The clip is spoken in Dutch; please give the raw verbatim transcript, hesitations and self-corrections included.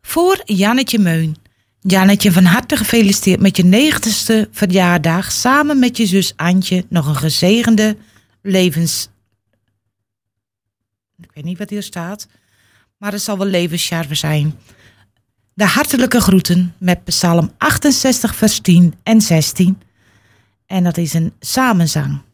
Voor Jannetje Meun. Jannetje, van harte gefeliciteerd met je negentigste verjaardag. Samen met je zus Antje nog een gezegende levens... Ik weet niet wat hier staat. Maar het zal wel levensjarve zijn. De hartelijke groeten met Psalm achtenzestig vers tien en zestien. En dat is een samenzang.